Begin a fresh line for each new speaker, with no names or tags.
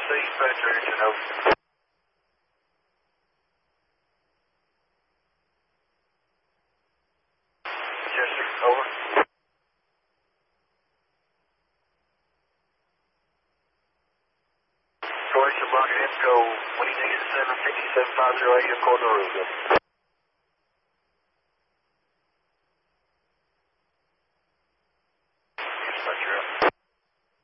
dispatcher, engine over. Chester, over. Croatia, Roger, Info, we need to get 75750 according to Roosevelt.